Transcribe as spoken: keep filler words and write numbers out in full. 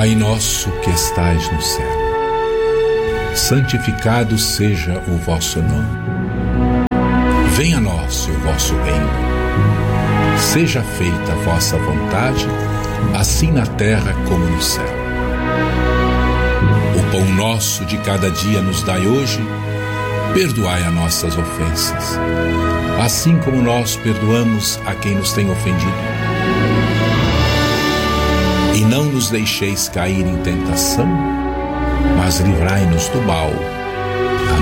Pai nosso que estais no céu, santificado seja o vosso nome. Venha a nós o vosso reino. Seja feita a vossa vontade, assim na terra como no céu. O pão nosso de cada dia nos dai hoje. Perdoai as nossas ofensas, assim como nós perdoamos a quem nos tem ofendido. E não nos deixeis cair em tentação, mas livrai-nos do mal.